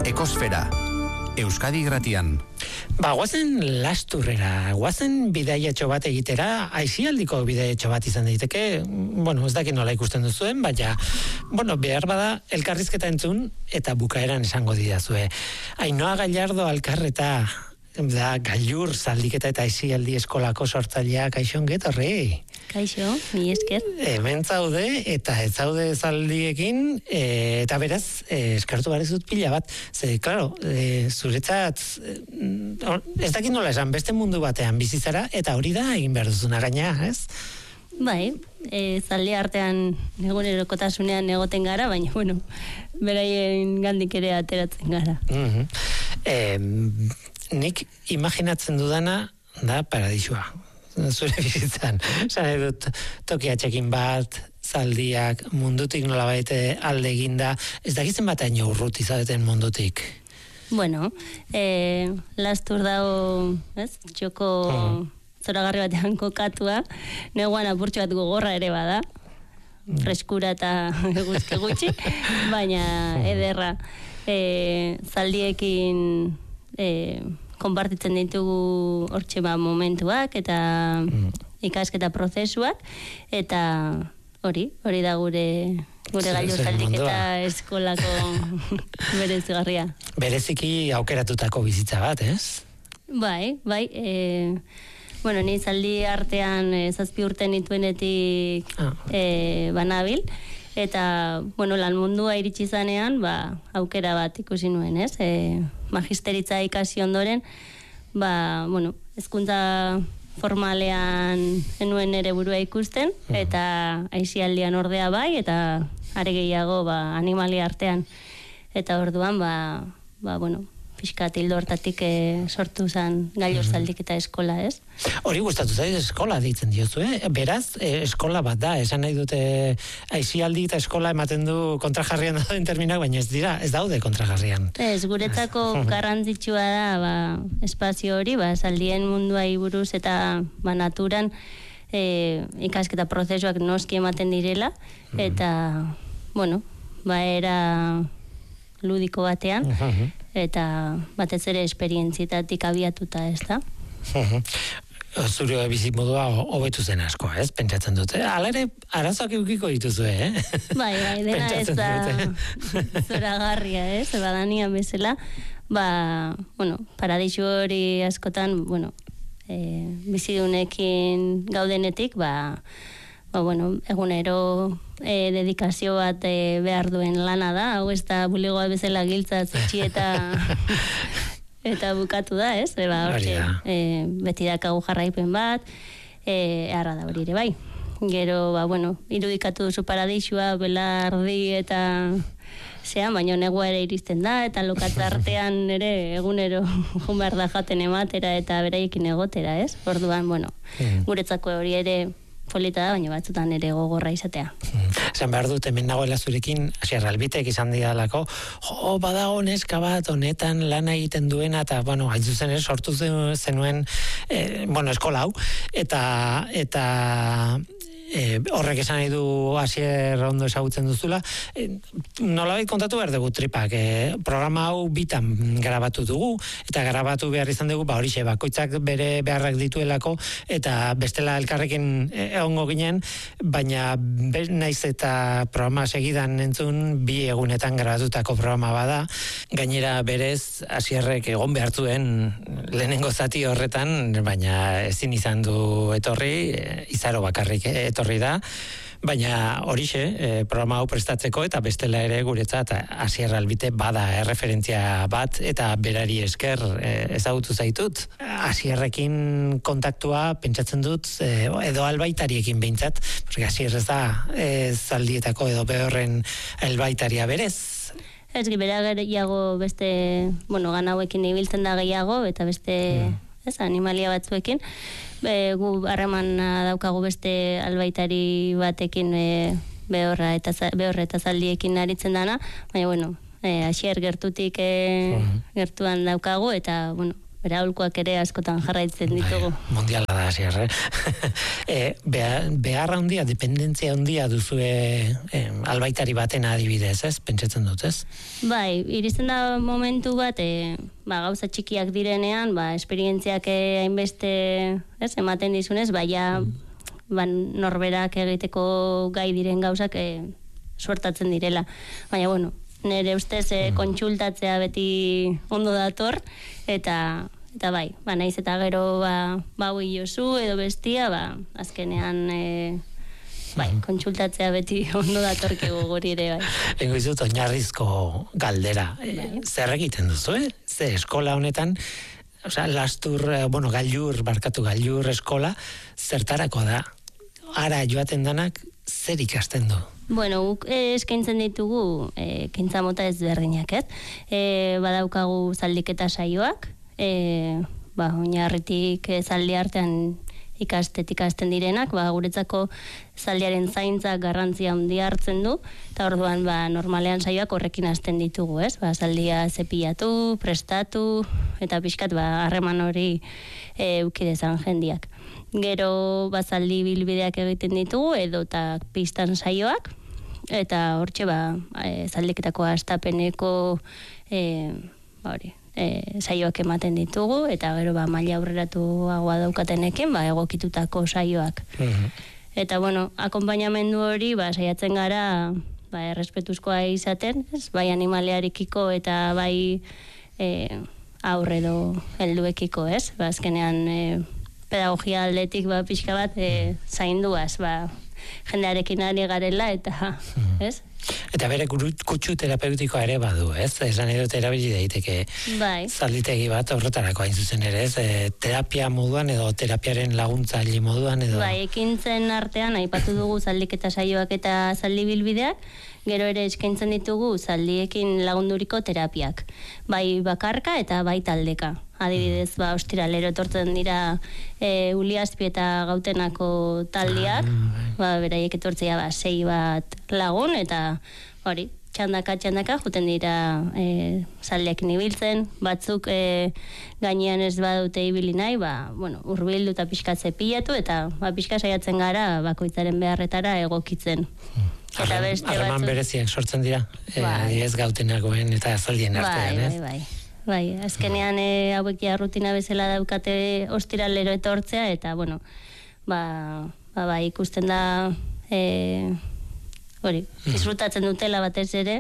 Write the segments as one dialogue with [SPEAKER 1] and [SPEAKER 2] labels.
[SPEAKER 1] Ekosfera, Euskadi Irratian.
[SPEAKER 2] Guazen lasturrera, guazen bidaiatxo bat egitera, aisialdiko bidaiatxo bat izan daiteke, ez dakit nola ikusten duzuen, baina, behar bada elkarrizketa entzun eta bukaeran esango didazue. Ainhoa Gallardo Alkarreta, da gailur zaldiketa eta aisialdi eskolako sortzailea, kaixo onget horri.
[SPEAKER 3] Kaixo, mi esker.
[SPEAKER 2] Hemen zaude, eta ez zaude zaldiekin, eta beraz, eskertu barezut pila bat. Claro, zuretzat, ez dakit nola esan, beste mundu batean bizizara, eta hori da egin behar duzuna gaina, ez?
[SPEAKER 3] Bai, zaldi artean egunerokotasunean egoten gara, baina, beraien gandik ere ateratzen gara.
[SPEAKER 2] Nik imaginatzen dudana da paradisua. Zure bizitzan. Zare dut tokia txekin bat, zaldiak, mundutik nolabait alde eginda. Ez dakitzen bataino urruti zaudeten mundutik.
[SPEAKER 3] Lastur dago, txoko zoragarri batean kokatua, neguan apurtxo bat gogorra ere bada, freskura eta eguzke gutxi, baina ederra zaldiekin konpartitzen ditugu hortxe momentuak eta ikasketa prozesuak, eta hori da gure gailu zaldiketa eskolako berezigarria.
[SPEAKER 2] Bereziki aukeratutako bizitza bat, ez?
[SPEAKER 3] Bai, ni zaldi artean 7 urte nituenetik banabil, eta, lan mundua iritsi zanean, aukera bat ikusi nuen, ez? Magisteritza ikasi ondoren, hezkuntza formalean enuen ere burua ikusten, eta aisialdian ordea bai, eta are gehiago animalia artean. Eta orduan, pixka tildo hortatik sortu zen gailur zaldiketa eskola, ez?
[SPEAKER 2] Hori gustatu zaiz eskola ditzen diozu, Beraz, eskola bat da, esan nahi dute aisialdi eta eskola ematen du kontrajarrian dauden terminak, baina ez daude kontrajarrian.
[SPEAKER 3] Ez, guretzako garrantzitsua da, espazio hori, zaldien munduai buruz eta naturan ikasketa prozesuak noski ematen direla, eta, era ludiko batean, eta batez ere esperientzietatik abiatuta, ez da?
[SPEAKER 2] Zure bizimodua hobetu zen asko, ez? Pentsatzen dute. Hala ere, arazoak eukiko dituzu,
[SPEAKER 3] Bai, dena ez da zoragarria, ez? Badanian bezala, paradisu hori askotan, bizidunekin gaudenetik, egunero dedikazio bat behar duen lana da, hau ez da bulegoa bezala giltza zutxi eta bukatu da, ez? Beti dakagu jarraipen bat, arra da hori ere bai. Gero, irudikatu duzu paradisua, belardi eta baina negua ere iristen da, eta lokatzartean ere egunero jumar da jaten ematera eta beraiekin egotera, ez? Orduan, guretzako hori ere polita da, baina batzutan ere gogorra izatea.
[SPEAKER 2] Esan behar dut, hemen nagoela zurekin, Asier Albitek izan didalako, badago neska bat, honetan lana egiten duena, eta, hain zuzen sortu zenuen, eskola hau, eta horrek esan nahi du Asier ondo ezagutzen duzula, nolabait kontatu behar dugu tripak, programa hau bitan grabatu dugu, eta grabatu behar izan dugu, horixe, bakoitzak bere beharrak dituelako, eta bestela elkarrekin egongo ginen, baina naiz eta programa segidan entzun 2 egunetan grabatutako programa bada, gainera berez Asierrek egon behartuen lehenengo zati horretan, baina ezin izan du etorri, izaro bakarrik etorri da, baina horixe, programa hau prestatzeko eta bestela ere guretzat Asier Albite bada erreferentzia bat eta berari esker ezagutu zaitut. Asierrekin kontaktua pentsatzen dut edo albaitariekin behintzat, porque Asier ez da zaldietako edo behorren albaitaria berez.
[SPEAKER 3] Ez bera gehiago beste, ganauekin ibiltzen da gehiago eta beste animalia batzuekin. Gu harremana daukagu beste albaitari batekin behorra eta zaldiekin aritzen dana, baina Asier gertutik gertuan daukagu eta bera aholkuak ere askotan jarraitzen ditugu.
[SPEAKER 2] Mundiala da, Asier, behar handia, dependentzia handia duzue albaitari baten adibidez, ez? Pentsatzen dut, ez?
[SPEAKER 3] Bai, iristen da momentu bat, gauza txikiak direnean, esperientziak hainbeste, ez, ematen dizunez, norberak egiteko gai diren gauzak suertatzen direla. Baina, bueno, nire ustez kontsultatzea beti ondo dator, eta bai, naiz eta gero hui jozu edo bestia, azkenean kontsultatzea beti ondo datorkegu guri ere, bai.
[SPEAKER 2] Ego izut, oinarrizko galdera. Zer egiten duzu, Ze eskola honetan, gailur eskola, zertarako da? Ara joaten danak, zer ikasten du?
[SPEAKER 3] Bueno, guk eskaintzen ditugu ekintza mota ezberdinak, ez? Badaukagu zaldiketa saioak, oinarritik zaldi artean ikasten direnak, guretzako zaldiaren zaintza garrantzia handia hartzen du, eta orduan normalean saioak horrekin hasten ditugu, ez? Zaldia zepilatu, prestatu, eta pixkat harreman hori eukidezan jendiak. Gero zaldi bilbideak egiten ditugu, edo eta pistan saioak, eta hortxe zaldiketako astapeneko saioak ematen ditugu, eta gero maila aurreratuagoa daukatenekin egokitutako saioak. Eta akonpainamendu hori saiatzen gara errespetuzkoa izaten, bai animalearekiko eta bai aurredo helduekiko, ez? Azkenean pedagogia aldetik pixka bat zainduaz, jendearekin ari garela, eta, ez?
[SPEAKER 2] Eta bere kutsu terapeutikoa ere badu, ez? Esan edo erabili daiteke zalditegi bat horretarako hain zuzen ere, ez? Terapia moduan edo terapiaren laguntzaile moduan edo...
[SPEAKER 3] Ekintzen artean, aipatu dugu zaldiketa saioak eta zaldi bilbideak, gero ere eskaintzen ditugu zaldiekin lagunduriko terapiak. Bai bakarka eta bai taldeka. Adibidez, ostiralero etortzen dira Uliazpi eta Gautenako taldiak, beraiek etortzea 6 bat lagun, eta hori, txandaka juten dira zaldiakin ibiltzen, batzuk gainean ez badute ibili nahi, urbildu eta pixka zepilatu, eta pixka saiatzen gara bakoitzaren beharretara egokitzen.
[SPEAKER 2] Harreman bereziak sortzen dira, ez Gautenakoen eta zaldien artean, ez?
[SPEAKER 3] Bai, azkenean hauek rutina bezala daukate ostiralero etortzea, eta, ikusten da, disfrutatzen dutela batez ere,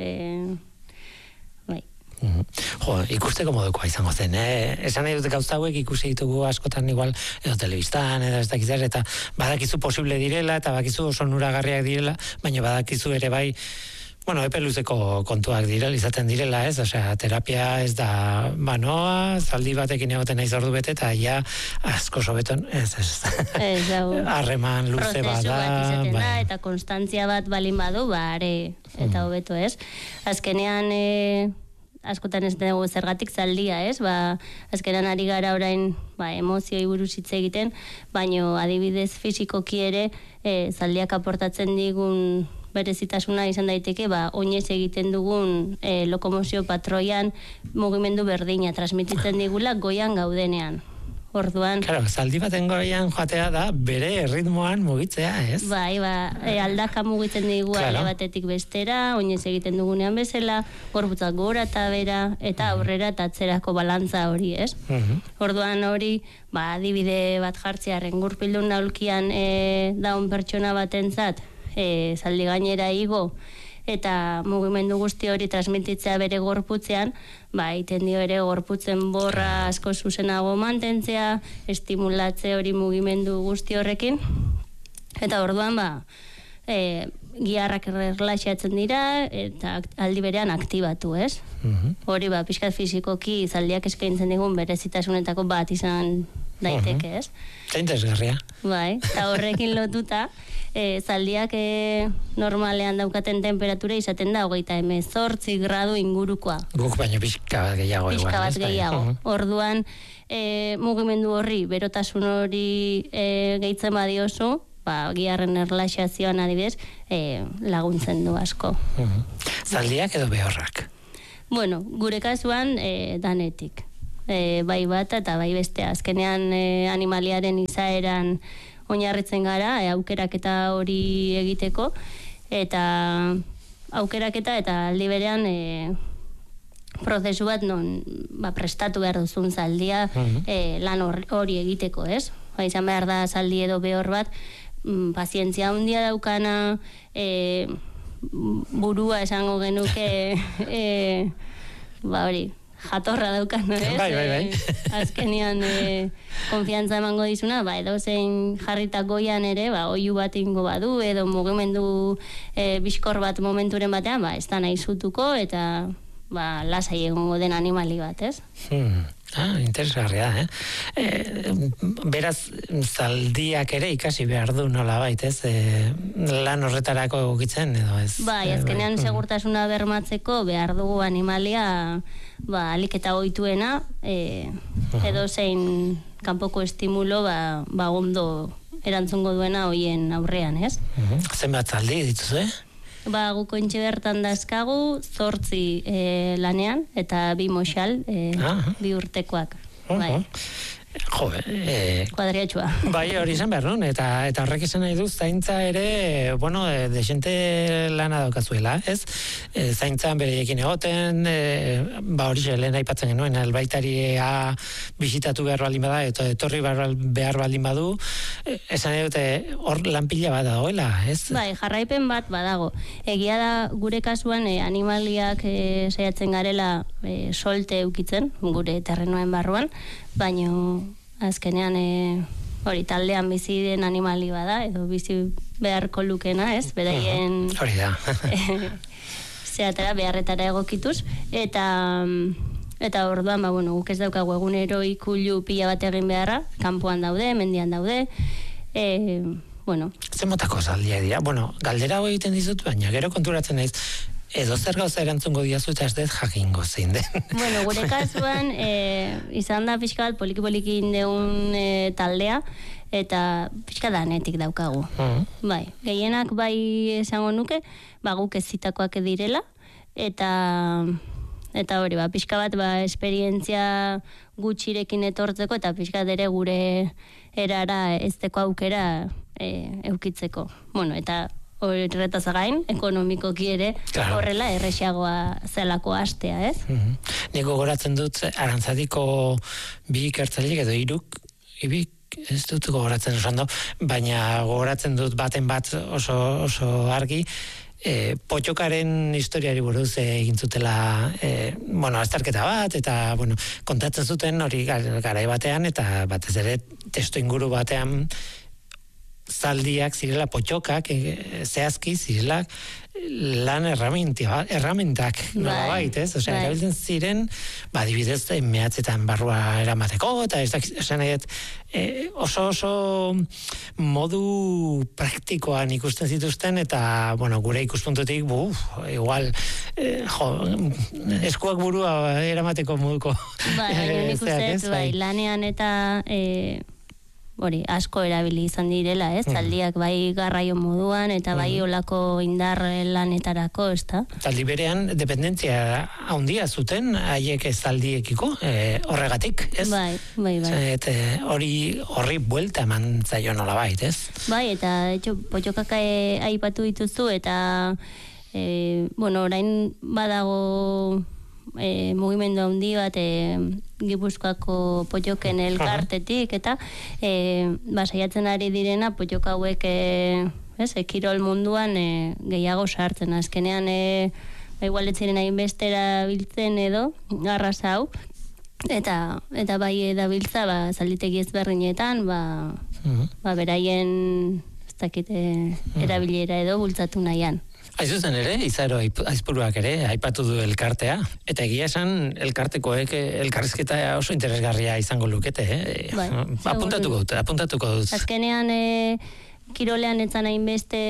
[SPEAKER 3] bai.
[SPEAKER 2] Ikusteko modukoa izango zen, esan nahi dute gauza hauek ikusi ditugu askotan igual, edo telebistan, edo ez dakizar, eta badakizu posible direla, eta badakizu oso onuragarriak direla, baina badakizu ere bai, epe luzeko kontuak izaten direla, ez? Osea, terapia ez da noa, zaldi batekin egoten naiz ordu bete, eta ja asko sobeton, ez. Harreman luze bat da.
[SPEAKER 3] Prozesu bat izaten da, eta konstantzia bat balin badu, eta hobeto, ez? Azkenean, askotan ez dugu zergatik zaldia, ez? Azkenean ari gara orain emozioi buruz hitz egiten, baino adibidez fizikoki ere zaldiak aportatzen digun berezitasuna izan daiteke, oinez egiten dugun lokomozio patroian mugimendu berdina transmititzen digula goian gaudenean. Orduan...
[SPEAKER 2] Claro, zaldi baten goian joatea da bere erritmoan mugitzea, ez?
[SPEAKER 3] Bai, aldaka mugitzen digu alde batetik bestera, oinez egiten dugunean bezala, gorputzak gora eta bera, eta aurrera eta atzerako balantza hori, ez? Orduan hori, adibide bat jartzearen gurpildun naulkian daun pertsona batentzat, zaldi gainera igo, eta mugimendu guzti hori transmititzea bere gorputzean, iten dio ere gorputzen borra asko zuzenago mantentzea, estimulatze hori mugimendu guzti horrekin, eta orduan giarrak erlaxatzen dira, eta aldi berean aktibatu, ez? Hori pixkat fizikoki zaldiak eskaintzen digun berezitasunetako bat izan daiteke, ez?
[SPEAKER 2] Eta interesgarria.
[SPEAKER 3] Bai, eta horrekin lotuta, zaldiak normalean daukaten temperatura izaten da 28 gradu ingurukoa.
[SPEAKER 2] Guk baino pixka bat gehiago.
[SPEAKER 3] Pixka bat gehiago. Orduan, mugimendu horri, berotasun hori gehitzen badiozu, giarren erlaxazioan adibidez, laguntzen du asko.
[SPEAKER 2] Zaldiak edo behorrak?
[SPEAKER 3] Bueno, gure kasuan danetik. bai bat eta bai bestea. Azkenean animaliaren izaeran oinarritzen gara, aukeraketa hori egiteko, eta aukeraketa eta aldi berean prozesu bat non prestatu behar duzun zaldia lan hori egiteko, ez? Izan behar da zaldi edo behor bat, pazientzia handia daukana, burua esango genuke, hori, jatorra daukan, ez?
[SPEAKER 2] Bai.
[SPEAKER 3] Azkenean konfiantza emango dizuna, edo zein jarritak goian ere, oihu bat ingo badu, edo mugimendu bizkor bat momenturen batean, ez da nahi zutuko, eta lasai egongo den animali bat, ez?
[SPEAKER 2] Interesgarria, beraz, zaldiak ere ikasi behar du nola bait, ez? Lan horretarako egokitzen, edo ez?
[SPEAKER 3] Azkenean segurtasuna bermatzeko behar dugu animalia alik eta ohituena, edo zein kanpoko estimulo ondo erantzungo duena hoien aurrean, ez?
[SPEAKER 2] Zenbat zaldi dituzue?
[SPEAKER 3] Guko intxe bertan dazkagu 8 lanean, eta 2 moxal, 2 urtekoak. Kuadriatxua.
[SPEAKER 2] Bai, hori izan behar, eta horrek izan nahi du, zaintza ere, desente lana daukazuela, ez? Zaintzan bereiekin egoten, hori lehen aipatzen genuen, albaitaria bisitatu behar baldin bada, eta etorri behar baldin badu, esan dute hor lanpila bat dagoela, ez?
[SPEAKER 3] Bai, jarraipen bat badago. Egia da, gure kasuan animaliak saiatzen garela solte eukitzen, gure terrenoen barruan, baina azkenean hori taldean bizi den animali bada, edo bizi beharko lukena, ez? Beraien
[SPEAKER 2] hori da.
[SPEAKER 3] Zeatera beharretara egokituz, eta orduan, guk ez daukagu egunero ikulu pila bat egin beharra, kanpoan daude, mendian daude,
[SPEAKER 2] Zemotako zaldia dira? Galdera hori egiten dizut, baina gero konturatzen naiz, edo zer gauza erantzungo diazu eta ez dut jakingo zein den.
[SPEAKER 3] Gure kasuan, izan da pixka bat poliki indeun taldea, eta pixka danetik daukagu. Bai, gehienak bai esango nuke, guk ez zitakoak direla, eta hori, pixka bat esperientzia gutxirekin etortzeko, eta pixka dere gure erara ez teko aukera eukitzeko. Eta horretaz gain, ekonomikoki ere, horrela erresiagoa zelako hastea, ez?
[SPEAKER 2] Nik gogoratzen dut, Arantzadiko 2 ikertzaileek edo 3, ez dut gogoratzen oso, baina gogoratzen dut baten bat oso argi, potxokaren historiari buruz egin zutela azterketa bat, eta kontatzen zuten hori garai batean, eta batez ere testu inguru batean zaldiak zirela, potxokak zehazki zirela lan erramintak nola bait, ez? Erabiltzen ziren, adibidez, mehatzetan barrua eramateko, eta esan nahiet, oso modu praktikoan ikusten zituzten, eta, gure ikuspuntutik, igual, eskuak burua eramateko moduko.
[SPEAKER 3] Nik uste, lanean eta asko erabili izan direla, ez? Zaldiak bai garraio moduan, eta bai olako indar lanetarako, ez da?
[SPEAKER 2] Zaldi berean, dependentzia handia zuten, haiek zaldiekiko, horregatik, ez?
[SPEAKER 3] Bai.
[SPEAKER 2] Horri buelta eman zaio nola bait, ez?
[SPEAKER 3] Bai, eta, potxokak aipatu dituzu, eta, orain badago mugimendu handi bat Gipuzkoako potxoken elkartetik, eta saiatzen ari direna potxok hauek kirol munduan gehiago sartzen. Azkenean igual ez ziren hainbestera biltzen edo arraza hau, eta bai edabiltza zalditegi ezberdinetan beraien ez dakit erabilera edo bultzatu nahian.
[SPEAKER 2] Aizuzen ere, Izaro Aizpuruak ere aipatu du elkartea, eta egia esan elkartekoek elkarrizketa oso interesgarria izango lukete, apuntatuko dut.
[SPEAKER 3] Azkenean kirolean etzan hainbeste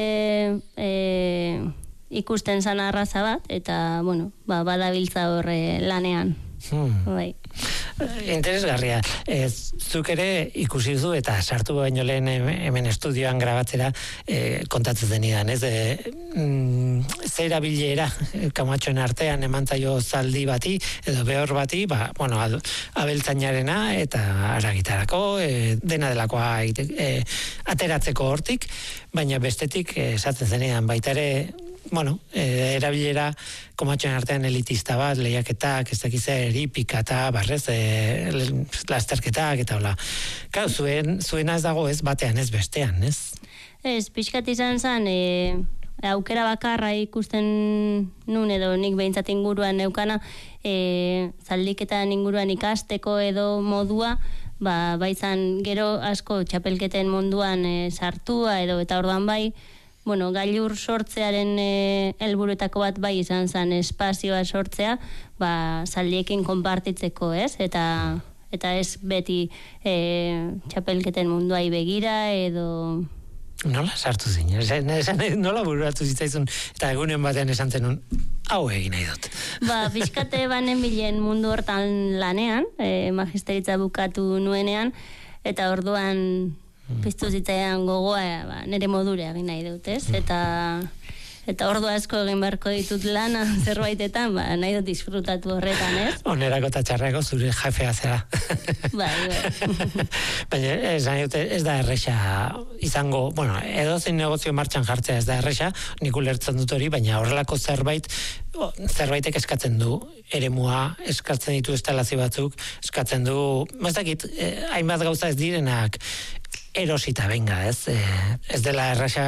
[SPEAKER 3] ikusten zan arraza bat, eta badabiltza horre lanean.
[SPEAKER 2] Bai. interesgarria. Zuk ere ikusi duzu eta sartu baino lehen hemen estudioan grabatzera kontatzen denidan, ez? Ze erabilera Kamatxoen artean emantzaio zaldi bati edo behor bati, abeltzainarena eta aragitarako dena delakoa ateratzeko hortik, baina bestetik esaten zenean baita ere erabilera Kamatxoen artean elitista bat, lehiaketak, ez dakiz eripikata, barrez, lasterketak eta hola. Kau, zuena ez dago ez batean, ez bestean, ez?
[SPEAKER 3] Ez, pixkat izan zen, aukera bakarra ikusten nun edo nik behintzat inguruan neukana, zaldiketan inguruan ikasteko edo modua, baizan gero asko txapelketen munduan sartua edo eta orduan bai, gailur sortzearen helburuetako bat bai izan zen espazioa sortzea, zaldiekin konpartitzeko, ez? Eta ez beti txapelketen munduai begira edo...
[SPEAKER 2] Nola sartu zinen? Nola bururatu zitzaizun eta egunen batean esan zenun, hau egin nahi dut.
[SPEAKER 3] Fiskate banen bilen mundu hortan lanean, magisteritza bukatu nuenean, eta orduan piztu zitzaidan gogoa nire modure egin nahi dut, ez? Eta ordu asko egin beharko ditut lana zerbaitetan, nahi dut disfrutatu horretan, ez?
[SPEAKER 2] Onerako eta txarrako zure jefea zera.
[SPEAKER 3] Bai.
[SPEAKER 2] Baina ez da erresa izango, edozein negozio martxan jartzea ez da erresa, nik ulertzen dut hori, baina horrelako zerbaitek eskatzen du, eremua, eskatzen ditu instalazio batzuk, eskatzen du, mazakit, hainbat gauza ez direnak erosita, benga, ez? Ez dela erresa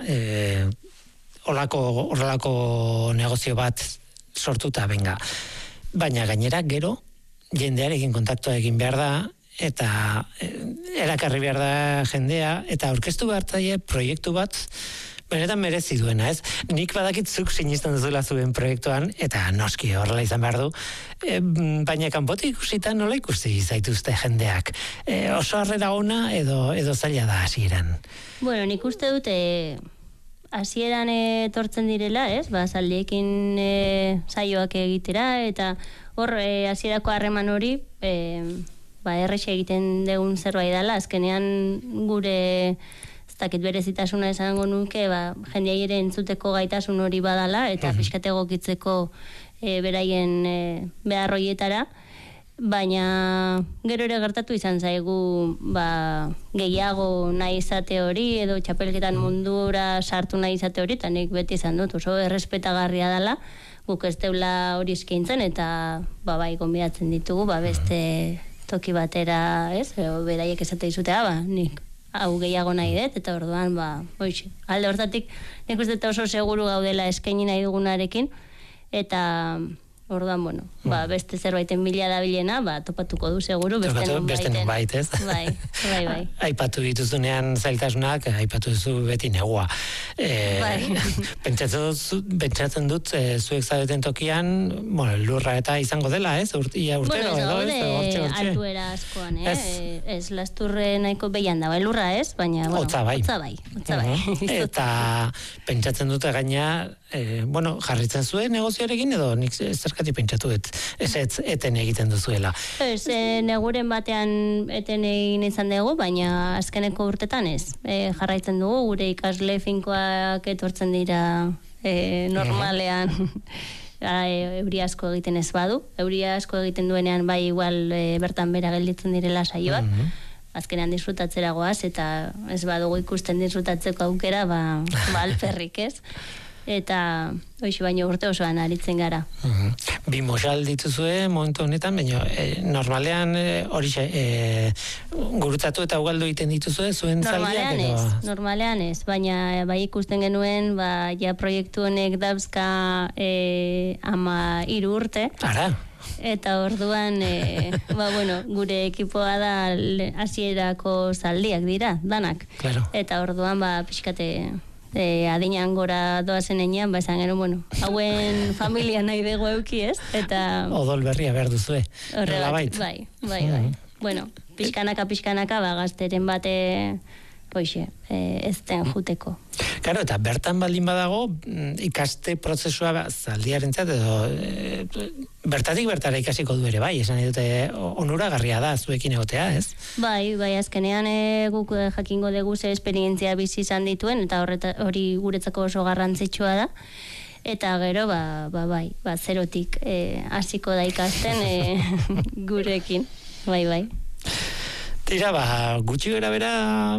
[SPEAKER 2] horrelako negozio bat sortuta, benga. Baina gainera, gero, jendearekin kontaktua egin behar da, eta erakarri behar da jendea, eta aurkeztu behar zaie proiektu bat, benetan merezi duena, ez? Nik badakitzuk sinisten duzula zuen proiektuan, eta noski horrela izan behar du, baina kanpotik ikusita nola ikusi zaituzte jendeak. Oso harrera ona edo zaila da hasieran.
[SPEAKER 3] Nik uste dute hasieran etortzen direla, ez? Zaldiekin saioak egitera, eta hor hasierako harreman hori errexe egiten dugun zerbait dela, azkenean gure ez dakit berezitasuna esango nuke, jendeai ere entzuteko gaitasun hori badala, eta pixkat egokitzeko beraien beharroietara, baina gero ere gertatu izan zaigu gehiago nahi izate hori edo txapelketan mundura sartu nahi izate hori, eta nik beti izan dut oso errespetagarria dela, guk ez deula hori eskaintzen, eta bai gonbidatzen ditugu, beste toki batera, ez? Beraiek esate izutea, nik hau gehiago nahi dut, eta orduan, alde hortatik nik uste oso seguru gaudela eskaini nahi dugunarekin, eta orduan, beste zerbaiten bila dabilena, topatuko du seguru, beste nun
[SPEAKER 2] baiten.
[SPEAKER 3] Bai.
[SPEAKER 2] Aipatu dituzunean zailtasunak, aipatu duzu beti negua. Pentsatzen dut, zuek zaudeten tokian, lurra eta izango dela, ez? Urtero edo, ez?
[SPEAKER 3] Altuera askoan, ez lasturre nahiko behian dago, lurra ez, baina,
[SPEAKER 2] Hotza bai. Eta pentsatzen dute gaina, jarritzen zuen negozioarekin edo nik zergatik pentsatu ez eten egiten duzuela.
[SPEAKER 3] Ez, neguren batean eten egin izan dugu, baina azkeneko urtetan ez. Jarraitzen dugu, gure ikasle finkoak etortzen dira normalean euri asko egiten ez badu. Euri asko egiten duenean bai igual bertan bera gelditzen direla saioak. Azkenean disfrutatzera goaz, eta ez badugu ikusten disfrutatzeko aukera, alperrik ez. Eta baino urte osoan aritzen gara.
[SPEAKER 2] Bi mosal dituzue momentu honetan, baina normalean horixe gurutatu eta ugaldu egiten dituzue zuen zaldiak?
[SPEAKER 3] Normalean ez, baina bai ikusten genuen, ja proiektu honek dauzka 13 urte.
[SPEAKER 2] Ara!
[SPEAKER 3] Eta orduan, gure ekipoa da hasierako zaldiak dira, danak.
[SPEAKER 2] Claro.
[SPEAKER 3] Eta orduan, pixkate adinean gora doazen enean, esan gero, hauen familia nahi dugu euki, ez? Eta
[SPEAKER 2] odol berria behar duzue.
[SPEAKER 3] Bai. Pixkanaka, gazteren bate hoxe, ez den juteko.
[SPEAKER 2] Claro, eta bertan baldin badago, ikaste prozesua zaldiarentzat edo bertatik bertara ikasiko du ere, bai, esan dute onuragarria da zuekin egotea, ez?
[SPEAKER 3] Bai, azkenean guk jakingo dugu ze esperientzia bizi izan dituen, eta hori guretzako oso garrantzitsua da. Eta gero, zerotik hasiko da ikasten gurekin, bai.
[SPEAKER 2] Tira, gutxi gara bera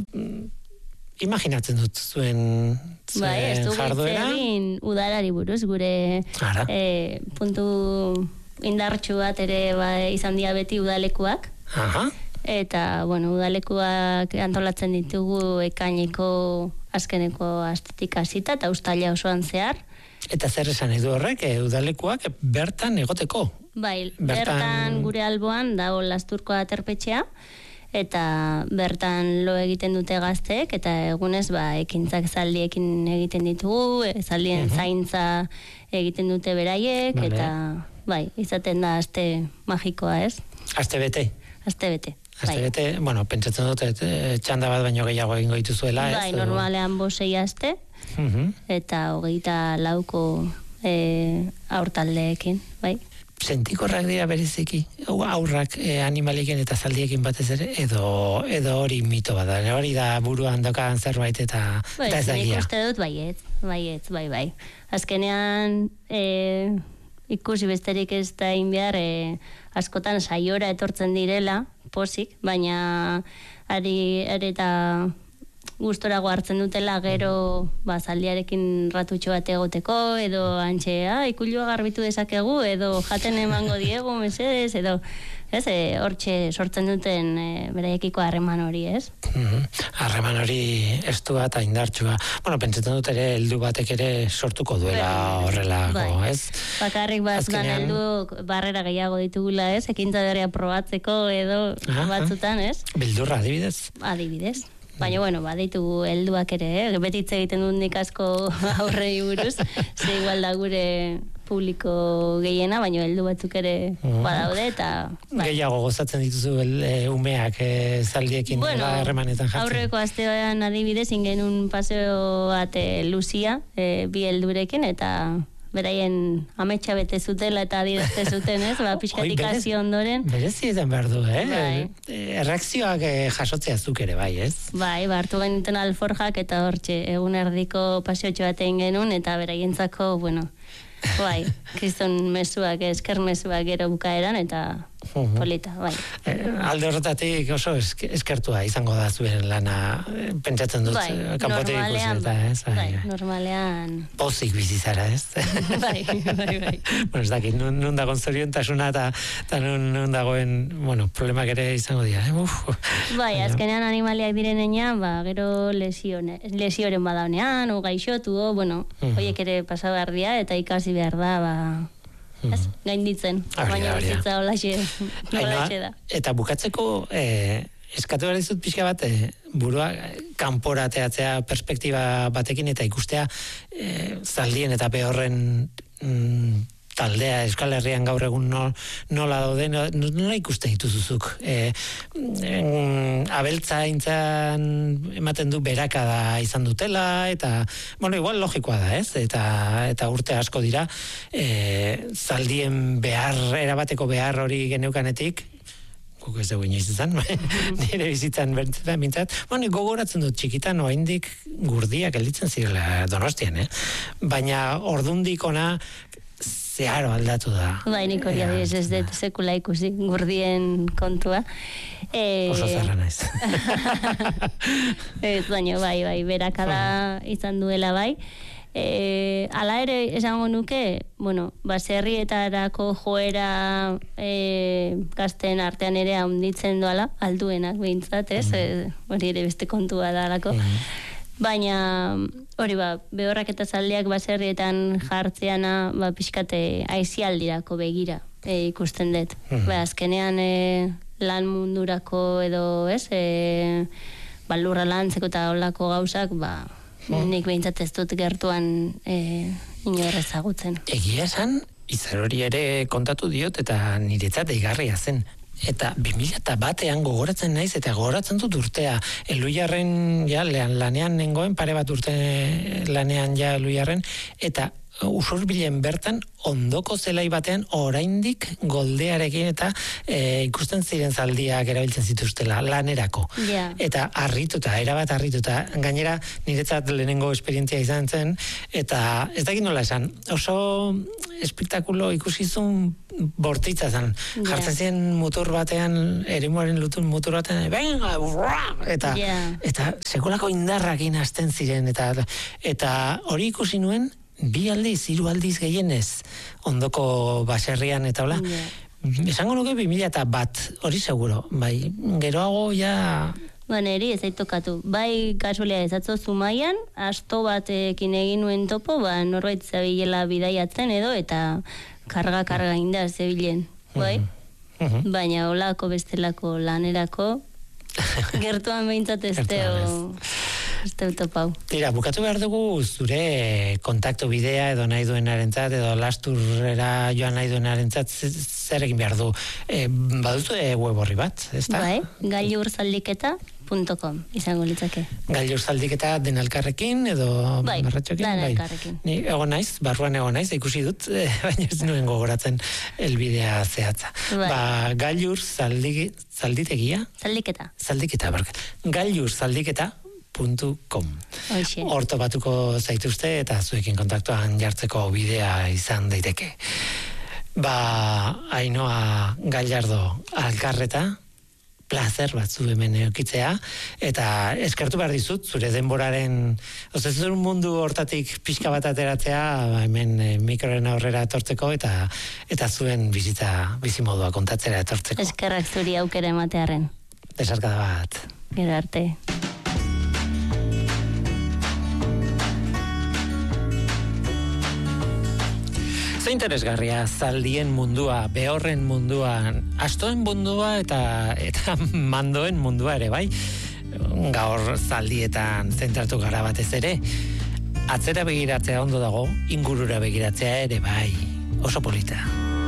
[SPEAKER 2] imaginatzen dut zuen jarduera.
[SPEAKER 3] Egin udalari buruz, gure puntu indartsu bat ere izan dira beti udalekuak.
[SPEAKER 2] Aha.
[SPEAKER 3] Eta, udalekuak antolatzen ditugu ekaineko azkeneko astetik hasita eta uztaila osoan zehar.
[SPEAKER 2] Eta zer esan edu horrek, udalekuak bertan egoteko?
[SPEAKER 3] Bai, bertan gure alboan dago Lasturko aterpetxea, eta bertan lo egiten dute gazteek, eta egunez ekintzak zaldiekin egiten ditugu, zaldien zaintza egiten dute beraiek, eta izaten da aste magikoa, ez?
[SPEAKER 2] Aste bete?
[SPEAKER 3] Aste bete.
[SPEAKER 2] Pentsatzen dut, txanda bat baino gehiago egingo dituzuela, ez?
[SPEAKER 3] Bai, normalean 5 aste, eta 24 aurtaldeekin, bai.
[SPEAKER 2] Sentikorrak dira bereziki, aurrak animaliekin eta zaldiekin batez ere, edo hori mito bat da, hori da buruan dokan zerbait eta ez da gira.
[SPEAKER 3] Nik uste dut bai. Azkenean ikusi besterik ez da inbiar askotan saiora etortzen direla, posik, baina ari eta gustorago hartzen dutela gero zaldiarekin ratutxo bat egoteko, edo antxea, ikulua garbitu dezakegu, edo jaten emango diegu, mesedez, edo hortxe sortzen duten beraiekiko harreman hori, ez?
[SPEAKER 2] Harreman hori estua eta indartsua. Pentsatzen dut ere heldu batek ere sortuko duela horrelako, ez?
[SPEAKER 3] Bakarrik bazkan heldu barrera gehiago ditugula, ez? Ekintza berria probatzeko edo batzutan, ez?
[SPEAKER 2] Bildurra, adibidez?
[SPEAKER 3] Adibidez. Baina, baditu helduak ere, beti hitz egiten dut nik asko aurrei buruz, ze igual da gure publiko gehiena, baina heldu batzuk ere badaude, eta...
[SPEAKER 2] Gehiago gozatzen dituzu umeak zaldiekin harremanetan jartzen.
[SPEAKER 3] Aurreko astean adibidez, ingenun paseo bat luzia, bi heldurekin, eta... beraien ametsa bete zutela eta adierazte zuten, ez? Pixkatik hasi ondoren.
[SPEAKER 2] Berezi izan behar du, Erreakzioak jasotzea zuk ere, bai, ez?
[SPEAKER 3] Bai, hartu geniten alforjak eta hortxe, egun erdiko paseotxo bat egin genuen, eta beraientzako, kriston mezuak, esker mezuak gero bukaeran, eta polita, bai.
[SPEAKER 2] Alde horretatik oso eskertua izango da zuen lana, pentsatzen dut, kanpotik ikusi eta, ez?
[SPEAKER 3] Bai, normalean...
[SPEAKER 2] Pozik bizizara, ez?
[SPEAKER 3] Bai.
[SPEAKER 2] Ez dakit, nun dagoen zoriontasuna eta nun dagoen, problemak ere izango dira,
[SPEAKER 3] Bai, azkenean animaliak direnean, gero lesioren badaunean, o gaixotu, horiek ere pasa behar dira, eta ikasi behar da, gainditzen, baina bizitza holaxe da.
[SPEAKER 2] Eta bukatzeko, eskatu behar dizut pixka bat, burua kanpora ateatzea perspektiba batekin eta ikustea zaldien eta behorren taldea Euskal Herrian gaur egun nola daude, nola ikusten dituzuzuk? Abeltzaintzan ematen du berakada izan dutela, eta, igual logikoa da, ez? Eta urte asko dira, zaldien erabateko behar hori geneukanetik, guk ez dugu inoiz izan, nire bizitzan bintzat, gogoratzen dut txikitan, oraindik gurdiak gelditzen zirela Donostian, baina ordundik ona zeharo aldatu da.
[SPEAKER 3] Bai, nik hori ez dut sekula ikusi gurdien kontua.
[SPEAKER 2] Oso zarra naiz.
[SPEAKER 3] Baina, bai, berakada izan duela bai. Ala ere esango nuke, baserrietarako joera gazten artean ere handitzen doala, alduenak behintzat, ez? Hori ere beste kontua da alako. Baina hori behorrak eta zaldiak baserrietan jartzeana pixkate aizialdirako begira ikusten dut. Azkenean lan mundurako edo lurra lantzeko eta olako gauzak nik behintzat ez dut gertuan inor ezagutzen.
[SPEAKER 2] Egia esan, izar hori ere kontatu diot eta niretzat eigarria zen. eta 2001ean gogoratzen naiz, eta gogoratzen dut urtea, Eluiarren lanean nengoen, pare bat urte lanean Eluiarren, eta Usurbilen bertan ondoko zelai batean oraindik goldearekin eta ikusten ziren zaldiak erabiltzen zituztela lanerako. Eta erabat harrituta. Gainera, niretzat lehenengo esperientzia izan zen, eta ez dakit nola esan, oso espektakulo ikusizun bortitza zen. Jartzen ziren motor batean, eremuaren lutun motor batean, eta sekolako indarrakin hasten ziren, eta hori ikusi nuen, 2 aldiz, 3 aldiz gehienez ondoko baserrian eta hola. Esango nuke 2001, hori seguro, bai, geroago
[SPEAKER 3] neri ez aitokatu. Bai, kasualia ezatzo Zumaian, asto batekin egin nuen topo, norbait zabilela bidaiatzen edo, eta karga indar zebilen, bai? Baina holako bestelako lanerako, gertuan behintzat ez topau.
[SPEAKER 2] Tira, bukatu behar dugu zure kontaktu bidea edo nahi duenarentzat, edo lasturrera joan nahi duenarentzat, zer egin behar du? Baduzu web horri bat, ez da?
[SPEAKER 3] Bai, gailurzaldiketa.com izango litzake.
[SPEAKER 2] Gailurzaldiketa denalkarrekin edo marratxokin?
[SPEAKER 3] Bai, denalkarrekin.
[SPEAKER 2] Ni egon naiz, barruan egon naiz, ikusi dut, baina ez nuen gogoratzen elbidea zehatza. Gailurzalditegia? Zaldiketa, gailurzaldiketa.com. Horto batuko zaituzte eta zuekin kontaktuan jartzeko bidea izan daiteke. Ainhoa Gallardo Alkarreta, placer batzu hemen eukitzea, eta eskertu behar dizut, zure denboraren, zure mundu hortatik pixka bat ateratzea, hemen mikroren aurrera etortzeko, eta zuen bizimodua kontatzera etortzeko.
[SPEAKER 3] Eskerrak zuri aukera ematearen.
[SPEAKER 2] Besarkada bat.
[SPEAKER 3] Gero arte.
[SPEAKER 2] Ze interesgarria zaldien mundua, behorren mundua, astoen mundua eta mandoen mundua ere, bai? Gaur zaldietan zentratu gara batez ere. Atzera begiratzea ondo dago, ingurura begiratzea ere, bai. Oso polita.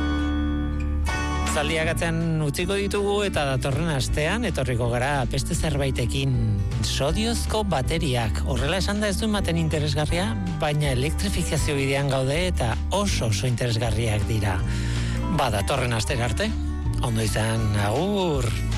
[SPEAKER 2] Zaldiak atzean utziko ditugu eta datorren astean etorriko gara beste zerbaitekin sodiozko bateriak. Horrela esan da ez du ematen interesgarria, baina elektrifikazio bidean gaude eta oso interesgarriak dira. Datorren astera arte, ondo izan, agur!